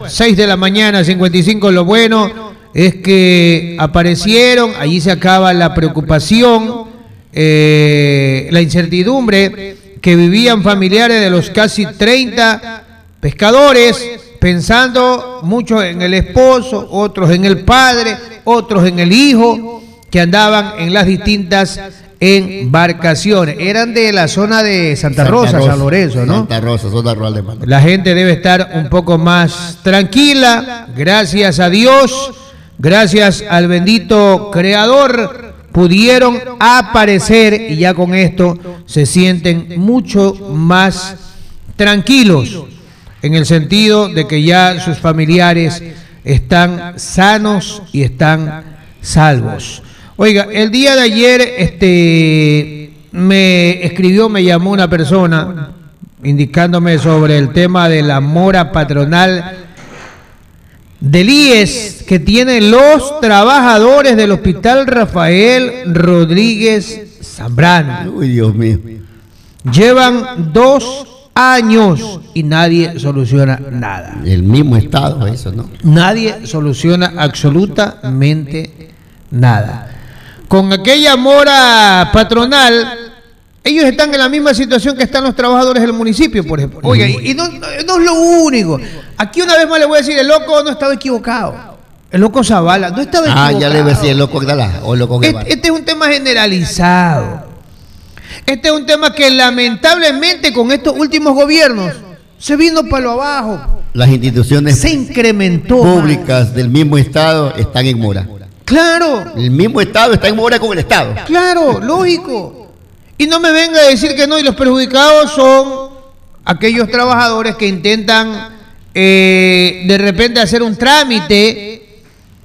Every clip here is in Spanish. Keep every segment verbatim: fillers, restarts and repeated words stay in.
seis de la mañana, cincuenta y cinco. Lo bueno es que aparecieron, allí se acaba la preocupación, eh, la incertidumbre que vivían familiares de los casi treinta pescadores, pensando muchos en el esposo, otros en el padre, otros en el hijo, que andaban en las distintas embarcaciones. Eran de la zona de Santa, Santa Rosa, Rosa, San Lorenzo, ¿no? Santa Rosa, zona rural de Manta. La gente debe estar un poco más tranquila, gracias a Dios, gracias al bendito Creador, pudieron aparecer y ya con esto se sienten mucho más tranquilos, en el sentido de que ya sus familiares están sanos y están salvos. Oiga, el día de ayer este, me escribió, me llamó una persona indicándome sobre el tema de la mora patronal del I E S que tienen los trabajadores del Hospital Rafael Rodríguez Zambrano. Uy, Dios mío. Llevan dos años y nadie soluciona nada. El mismo estado, eso, ¿no? Nadie soluciona absolutamente nada. Con aquella mora patronal, ellos están en la misma situación que están los trabajadores del municipio, por ejemplo. Oiga, y, y no, no es lo único. Aquí una vez más le voy a decir, el loco no estaba equivocado. El loco Zavala no estaba equivocado. Ah, ya le voy a decir el loco Gdala o el loco Guevara. Este, este es un tema generalizado. Este es un tema que lamentablemente con estos últimos gobiernos se vino palo abajo. Las instituciones se incrementó públicas del mismo estado están en mora. Claro. El mismo estado está en mora con el estado. Claro, lógico. Y no me venga a decir que no, y los perjudicados son aquellos trabajadores que intentan eh, de repente hacer un trámite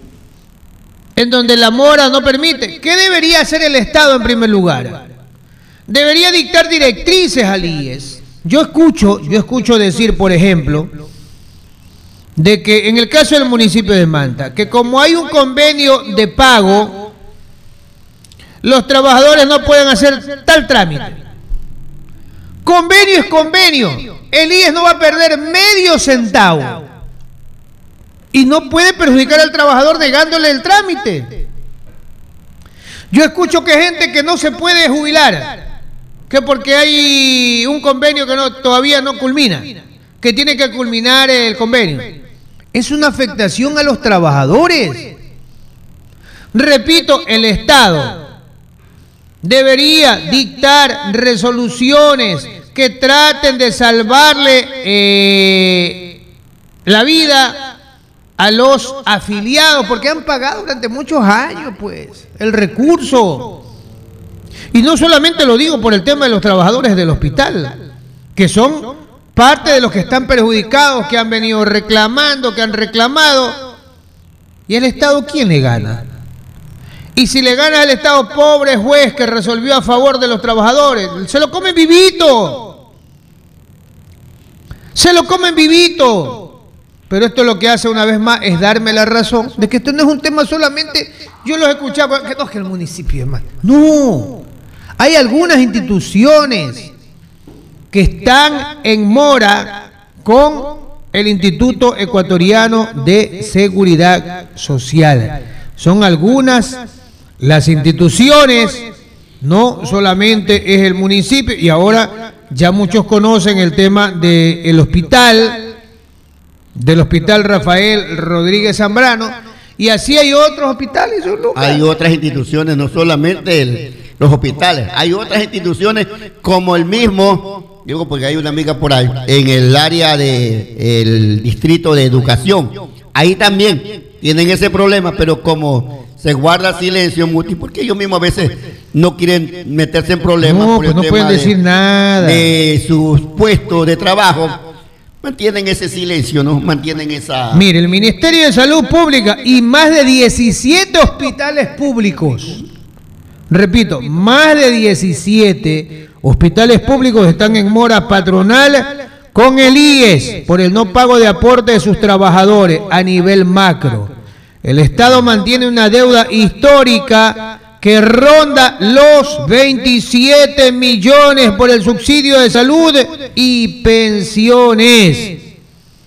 en donde la mora no permite. ¿Qué debería hacer el Estado en primer lugar? Debería dictar directrices al I E S. Yo escucho, yo escucho decir, por ejemplo, de que en el caso del municipio de Manta, que como hay un convenio de pago, los trabajadores no pueden hacer tal trámite. Convenio es convenio. El I E S no va a perder medio centavo y no puede perjudicar al trabajador negándole el trámite. Yo escucho que gente que no se puede jubilar, que porque hay un convenio que no, todavía no culmina, que tiene que culminar el convenio. Es una afectación a los trabajadores. Repito, el Estado debería dictar resoluciones que traten de salvarle eh, la vida a los afiliados, porque han pagado durante muchos años, pues, el recurso. Y no solamente lo digo por el tema de los trabajadores del hospital, que son parte de los que están perjudicados, que han venido reclamando, que han reclamado. ¿Y el Estado quién le gana? Y si le gana al Estado, pobre juez que resolvió a favor de los trabajadores, se lo comen vivito. Se lo comen vivito. Pero esto lo que hace una vez más es darme la razón de que esto no es un tema solamente, yo los escuchaba, que no es que el municipio es más. No, hay algunas instituciones que están en mora con el Instituto Ecuatoriano de Seguridad Social. Son algunas las instituciones, no solamente es el municipio, y ahora ya muchos conocen el tema del hospital, del Hospital Rafael Rodríguez Zambrano, y así hay otros hospitales. Hay otras instituciones, no solamente el, los hospitales, hay otras instituciones como el mismo, digo porque hay una amiga por ahí, en el área del distrito de educación, ahí también tienen ese problema, pero como se guarda silencio mucho, porque ellos mismos a veces no quieren meterse en problemas, no, por el pues no tema pueden de, decir nada de sus puestos de trabajo, mantienen ese silencio, ¿no? Mantienen esa... Mire, el Ministerio de Salud Pública y más de diecisiete hospitales públicos, repito, más de diecisiete hospitales públicos están en mora patronal con el I E S por el no pago de aporte de sus trabajadores a nivel macro. El Estado mantiene una deuda histórica que ronda los veintisiete millones por el subsidio de salud y pensiones.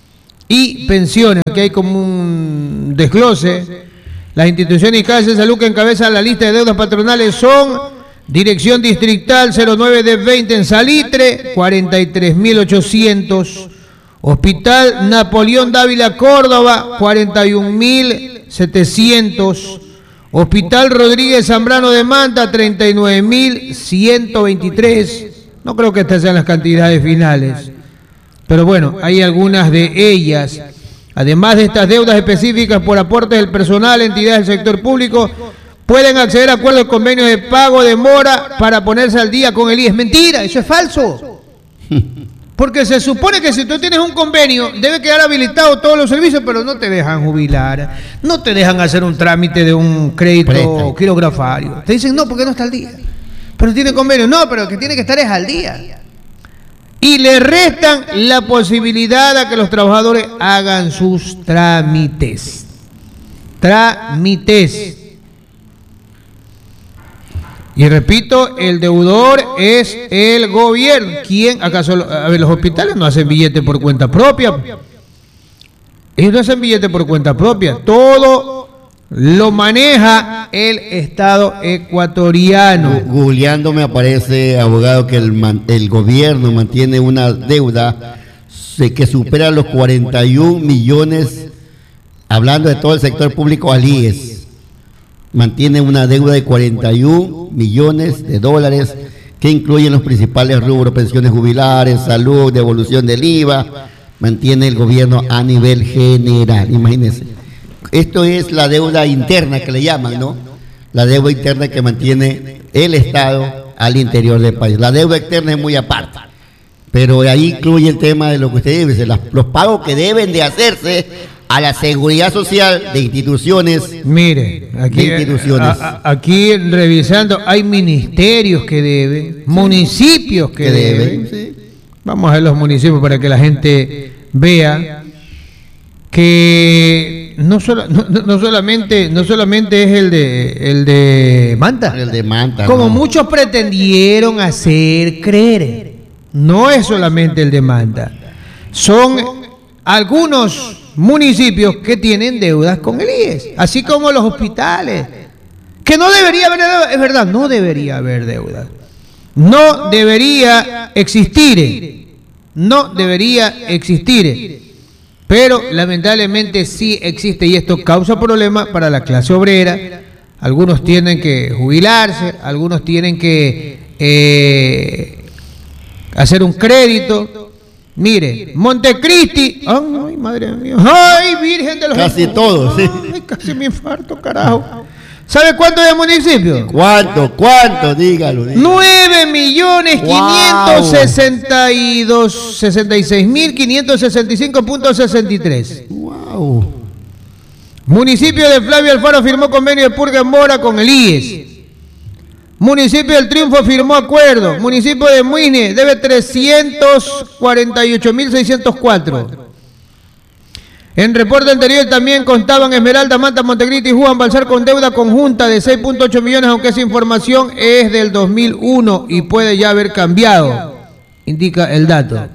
y pensiones. Aquí hay como un desglose. Las instituciones y casas de salud que encabezan la lista de deudas patronales son Dirección Distrital cero nueve de veinte en Salitre, cuarenta y tres mil ochocientos. Hospital Napoleón Dávila Córdoba, cuarenta y un mil setecientos. Hospital Rodríguez Zambrano de Manta, treinta y nueve mil ciento veintitrés. No creo que estas sean las cantidades finales, pero bueno, hay algunas de ellas. Además de estas deudas específicas por aportes del personal, entidades del sector público pueden acceder a acuerdos convenios de pago de mora para ponerse al día con el I E S. Mentira, eso es falso. Porque se supone que si tú tienes un convenio, debe quedar habilitado todos los servicios, pero no te dejan jubilar, no te dejan hacer un trámite de un crédito Presta. quirografario. Te dicen, no, porque no está al día. Pero tiene convenio, no, pero que tiene que estar es al día. Y le restan la posibilidad a que los trabajadores hagan sus trámites. Trámites. Y repito, el deudor es el gobierno. ¿Quién? ¿Acaso a ver, los hospitales no hacen billete por cuenta propia? Ellos no hacen billete por cuenta propia. Todo lo maneja el Estado ecuatoriano. Googleando me aparece, abogado, que el, man, el gobierno mantiene una deuda que supera los cuarenta y un millones, hablando de todo el sector público, al I E S. Mantiene una deuda de cuarenta y un millones de dólares que incluyen los principales rubros: pensiones jubilares, salud, devolución del I V A. Mantiene el gobierno a nivel general. Imagínense. Esto es la deuda interna que le llaman, ¿no? La deuda interna que mantiene el Estado al interior del país. La deuda externa es muy aparte, pero ahí incluye el tema de lo que usted dice, los pagos que deben de hacerse a la seguridad social de instituciones. Mire, aquí, de instituciones. A, a, aquí revisando, hay ministerios que deben, sí, municipios que, que deben. deben. Sí. Vamos a ver los municipios para que la gente vea que no, solo, no, no solamente no solamente es el de el de Manta, el de Manta, como no. muchos pretendieron hacer creer. No es solamente el de Manta, son algunos municipios que tienen deudas con el I E S, así como los hospitales, que no debería haber deuda. Es verdad, no debería haber deuda, no debería existir, no debería existir. Pero lamentablemente sí existe, y esto causa problemas para la clase obrera. Algunos tienen que jubilarse, algunos tienen que eh, hacer un crédito. Mire, Montecristi, ay, madre mía, ay, Virgen de los... Casi todos, sí. Ay, casi me infarto, carajo. ¿Sabe cuánto es el municipio? ¿Cuánto? ¿Cuánto? Dígalo. dígalo. nueve millones quinientos sesenta y dos, sesenta y seis mil quinientos sesenta y cinco punto sesenta y tres. Wow. Municipio de Flavio Alfaro firmó convenio de purga en mora con el I E S. Municipio del Triunfo firmó acuerdo. Municipio de Muine debe trescientos cuarenta y ocho mil seiscientos cuatro. En reporte anterior también contaban Esmeralda, Manta, Montecristi y Juan Balsar con deuda conjunta de seis punto ocho millones, aunque esa información es del dos mil uno y puede ya haber cambiado, indica el dato.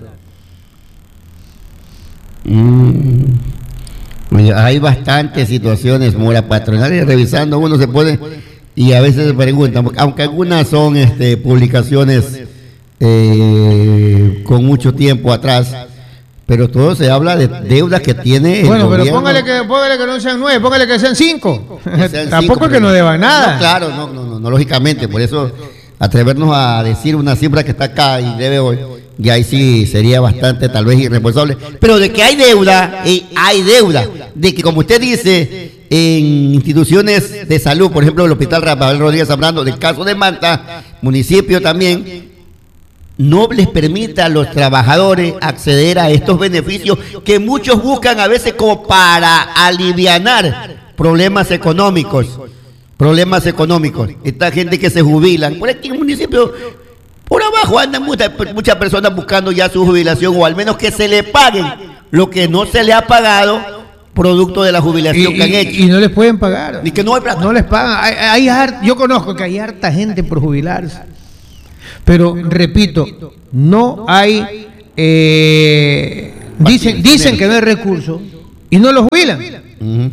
Mm. Oye, hay bastantes situaciones mora patronales, revisando uno se puede, y a veces se preguntan, aunque algunas son este, publicaciones eh, con mucho tiempo atrás, pero todo se habla de deudas que tiene el bueno, gobierno. Pero póngale que, póngale que no sean nueve, póngale que sean cinco. Que sean Tampoco cinco, es que no deban nada. No, claro, no, no, no, no, lógicamente, por eso atrevernos a decir una cifra que está acá y debe hoy, y ahí sí sería bastante tal vez irresponsable. Pero de que hay deuda, eh, hay deuda. De que, como usted dice, en instituciones de salud, por ejemplo, el Hospital Rafael Rodríguez Zambrano, del caso de Manta, municipio también, no les permita a los trabajadores acceder a estos beneficios que muchos buscan a veces como para alivianar problemas económicos, problemas económicos. Esta gente que se jubilan, por aquí en el municipio, por abajo andan muchas, muchas personas buscando ya su jubilación, o al menos que se le paguen lo que no se le ha pagado producto de la jubilación y, que han y, hecho. Y no les pueden pagar. Ni que no hay plata. No les pagan. Hay, hay hart, yo conozco que hay harta gente por jubilarse. Pero, repito, no hay eh, Dicen, dicen que no hay recurso y no los jubilan. Uh-huh.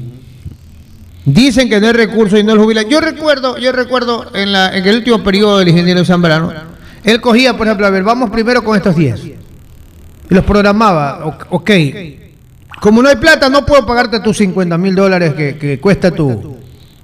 Dicen que no hay recurso y no los jubilan. Yo recuerdo, yo recuerdo en, la, en el último periodo del ingeniero Zambrano, él cogía, por ejemplo, a ver, vamos primero con estos diez. Y los programaba, ok, como no hay plata, no puedo pagarte tus cincuenta mil dólares que, que cuesta tu,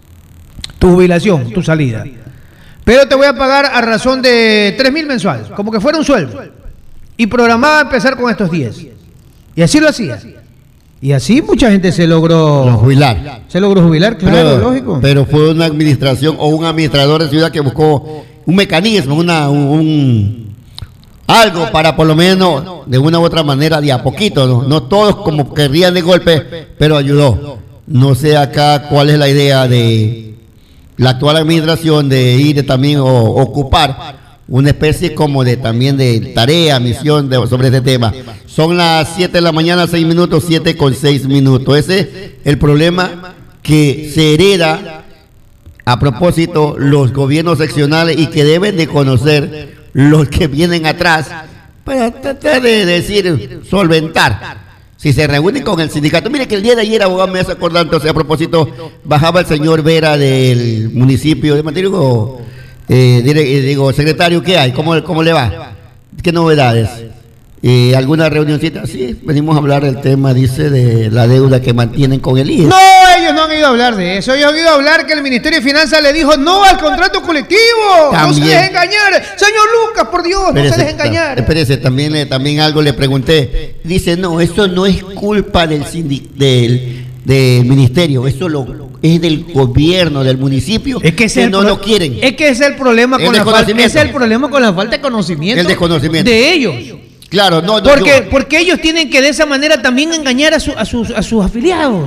tu jubilación, tu salida. Pero te voy a pagar a razón de tres mil mensuales, como que fuera un sueldo. Y programaba empezar con estos diez. Y así lo hacía. Y así mucha gente se logró no, jubilar. Se logró jubilar, claro, pero, lógico. Pero fue una administración o un administrador de ciudad que buscó un mecanismo, una, un, un algo para por lo menos de una u otra manera de a poquito, no, no todos como querrían de golpe, pero ayudó. No sé acá cuál es la idea de la actual administración de ir también o ocupar una especie como de también de tarea, misión de, sobre este tema. Son las siete de la mañana, seis minutos, siete con seis minutos. Ese es el problema que se hereda a propósito los gobiernos seccionales y que deben de conocer los que vienen atrás para tratar de decir, solventar. Si se reúnen con el sindicato. Mire que el día de ayer, abogado, me hace acordar, entonces a propósito, bajaba el señor Vera del municipio de Matirigo. Eh, digo, secretario, ¿qué hay? ¿Cómo, cómo le va? ¿Qué novedades? Eh, ¿Alguna reunioncita? Sí, venimos a hablar del tema, dice, de la deuda que mantienen con el I E S. No, ellos no han ido a hablar de eso. Ellos han ido a hablar que el Ministerio de Finanzas le dijo no al contrato colectivo. También. No se deje engañar. Señor Lucas, por Dios, espérese, no se deje engañar. Espérese, también, eh, también algo le pregunté. Dice, no, eso no es culpa del, del, del ministerio, eso lo... es del gobierno, del municipio, es que, que no lo quieren. Es que es el problema con la falta, es el problema con la falta de conocimiento, el desconocimiento de ellos. Claro, no, no porque, no. porque ellos tienen que de esa manera también engañar a, su, a, sus, a sus afiliados.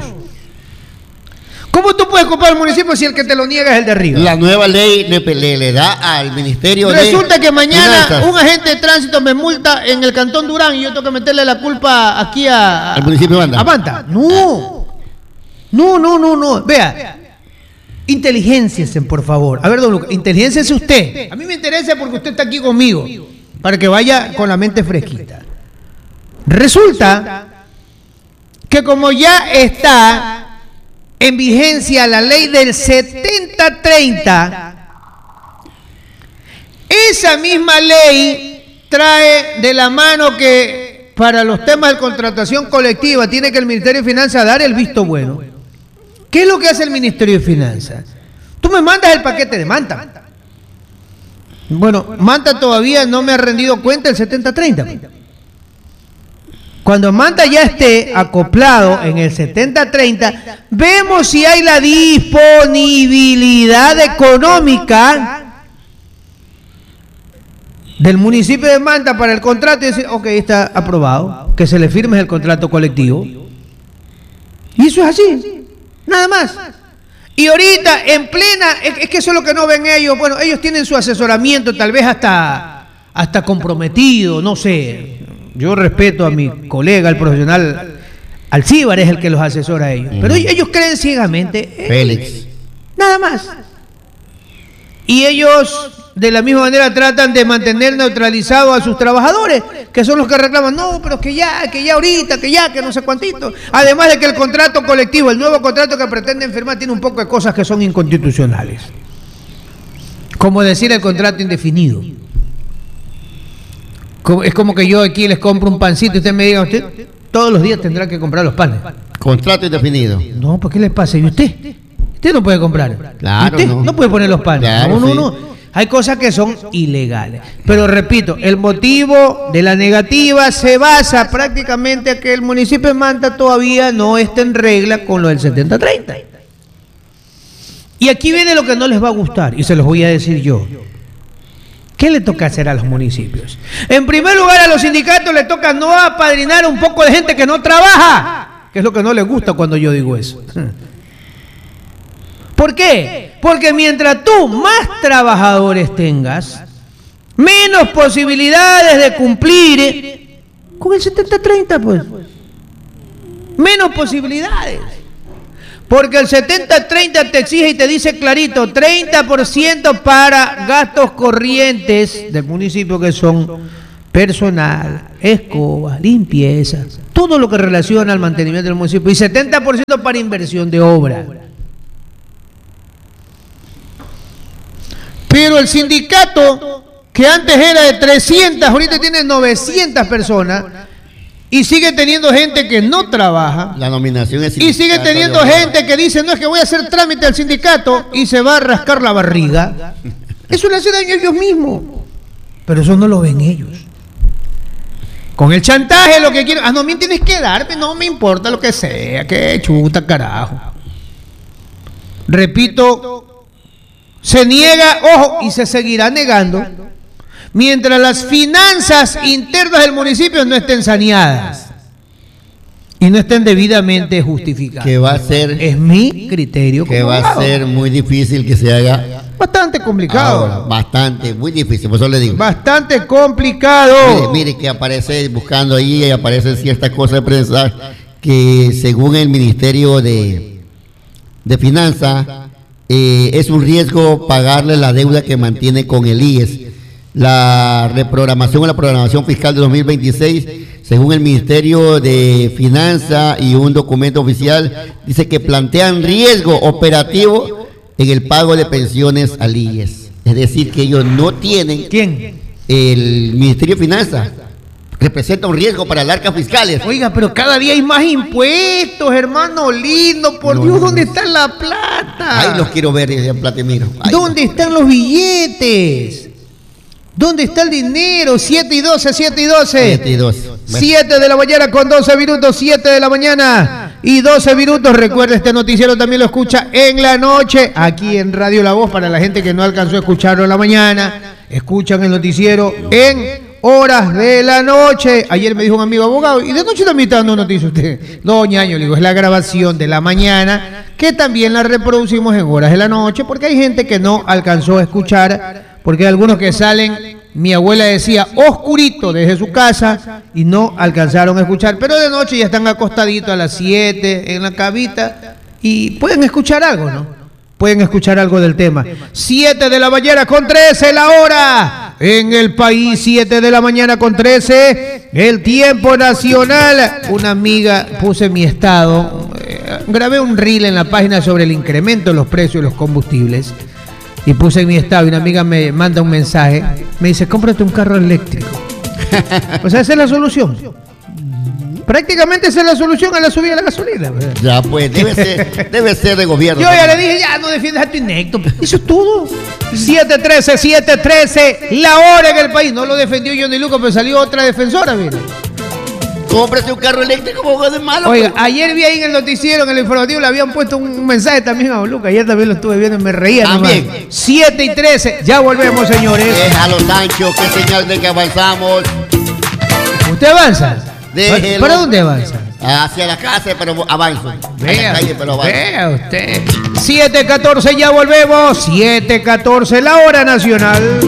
¿Cómo tú puedes culpar al municipio si el que te lo niega es el de arriba? La nueva ley le, le, le da al ministerio. Resulta de que mañana finanzas. Un agente de tránsito me multa en el Cantón Durán y yo tengo que meterle la culpa aquí a... al municipio de Banda. A Banda. No. No, no, no, no. Vea. Inteligenciense, por favor. A ver, don Lucas, inteligenciense usted. A mí me interesa porque usted está aquí conmigo, para que vaya con la mente fresquita. Resulta que como ya está en vigencia la ley del setenta treinta, esa misma ley trae de la mano que para los temas de contratación colectiva tiene que el Ministerio de Finanzas dar el visto bueno. ¿Qué es lo que hace el Ministerio de Finanzas? Tú me mandas el paquete de Manta. Bueno, Manta todavía no me ha rendido cuenta el setenta treinta. Cuando Manta ya esté acoplado en el setenta treinta, vemos si hay la disponibilidad económica del municipio de Manta para el contrato y decir, ok, está aprobado, que se le firme el contrato colectivo. Y eso es así. Nada más. Y ahorita, en plena, es, es que eso es lo que no ven ellos. Bueno, ellos tienen su asesoramiento, tal vez hasta, hasta comprometido, no sé. Yo respeto a mi colega, el profesional Alcíbar, es el que los asesora a ellos. Mm. Pero ellos, ellos creen ciegamente. Eh, Félix. Nada más. Y ellos, de la misma manera, tratan de mantener neutralizados a sus trabajadores, que son los que reclaman, no, pero que ya, que ya ahorita, que ya, que no sé cuántito. Además de que el contrato colectivo, el nuevo contrato que pretenden firmar, tiene un poco de cosas que son inconstitucionales. Como decir el contrato indefinido. Es como que yo aquí les compro un pancito y usted me diga, usted todos los días tendrá que comprar los panes. Contrato indefinido. No, ¿por qué le pasa? ¿Y usted? Usted no puede comprar. Claro, usted no. no puede poner los panes. Claro, no, no, sí. no. Hay cosas que son ilegales. Pero repito, el motivo de la negativa se basa prácticamente en que el municipio de Manta todavía no está en regla con lo del setenta treinta. Y aquí viene lo que no les va a gustar, y se los voy a decir yo. ¿Qué le toca hacer a los municipios? En primer lugar, a los sindicatos les toca no apadrinar un poco de gente que no trabaja, que es lo que no les gusta cuando yo digo eso. ¿Por qué? Porque mientras tú más trabajadores tengas, menos posibilidades de cumplir con el setenta treinta, pues. Menos posibilidades. Porque el setenta treinta te exige y te dice clarito, treinta por ciento para gastos corrientes del municipio, que son personal, escoba, limpieza. todo lo que relaciona al mantenimiento del municipio y setenta por ciento para inversión de obra. Pero el sindicato, que antes era de trescientas, ahorita tiene novecientas personas y sigue teniendo gente que no trabaja. La nominación es y sigue teniendo gente que dice, no, es que voy a hacer trámite al sindicato y se va a rascar la barriga. Eso le hace daño a ellos mismos. Pero eso no lo ven ellos. Con el chantaje lo que quieren, ah, no me tienes que darme, no me importa lo que sea, que chuta carajo. Repito, se niega, ojo, y se seguirá negando, mientras las finanzas internas del municipio no estén saneadas y no estén debidamente justificadas. Que va a ser, es mi criterio. Que va a ser muy difícil que se haga. Bastante complicado. Ahora, bastante, muy difícil, por eso le digo. Bastante complicado. Mire, mire que aparece buscando ahí y aparece cierta cosa de prensa que según el Ministerio de, de Finanzas eh, es un riesgo pagarle la deuda que mantiene con el I E S. La reprogramación o la programación fiscal de dos mil veintiséis, según el Ministerio de Finanzas y un documento oficial, dice que plantean riesgo operativo en el pago de pensiones al I E S. Es decir, que ellos no tienen... ¿Quién? El Ministerio de Finanzas. Representa un riesgo para las arcas fiscales. Oiga, pero cada día hay más impuestos, hermano lindo. Por no, Dios, no, ¿dónde no. está la plata? Ahí los quiero ver en Platemiro. ¿Dónde están los billetes? ¿Dónde está el dinero? siete y doce, siete y doce. siete y doce. siete de la mañana con doce minutos, siete de la mañana y doce minutos. Recuerda, este noticiero también lo escucha en la noche, aquí en Radio La Voz, para la gente que no alcanzó a escucharlo en la mañana. Escuchan el noticiero en horas de la noche. Ayer me dijo un amigo abogado, y de noche también está dando noticias usted. Doña Año, le digo, es la grabación de la mañana, que también la reproducimos en horas de la noche, porque hay gente que no alcanzó a escuchar. Porque hay algunos que salen, mi abuela decía, oscurito desde su casa y no alcanzaron a escuchar. Pero de noche ya están acostaditos a las siete en la cabita y pueden escuchar algo, ¿no? Pueden escuchar algo del tema. siete de la mañana con trece la hora en el país, siete de la mañana con trece, el tiempo nacional. Una amiga, puse mi estado, eh, grabé un reel en la página sobre el incremento de los precios de los combustibles. Y puse en mi estado y una amiga me manda un mensaje, me dice, cómprate un carro eléctrico. O sea, esa es la solución. Prácticamente esa es la solución a la subida de la gasolina. ¿Verdad? Ya, pues, debe ser, debe ser de gobierno. Yo ya le dije, ya, no defiendas a tu inecto. Eso es todo. siete trece, siete trece, la hora en el país. No lo defendió Johnny Lucas, pero salió otra defensora, mira. Cómprate un carro eléctrico, poco de malo. Oiga, ayer vi ahí en el noticiero, en el informativo, le habían puesto un mensaje también a Don Lucas. Ayer también lo estuve viendo y me reía. También. siete y trece, ya volvemos, señores. Déjalo, Sancho, qué señal de que avanzamos. ¿Usted avanza? Déjelo. ¿Para dónde avanza? Hacia la casa, pero avanzo. Vea, a la calle, pero avanzo. vea usted. siete catorce, ya volvemos. siete catorce, la hora nacional.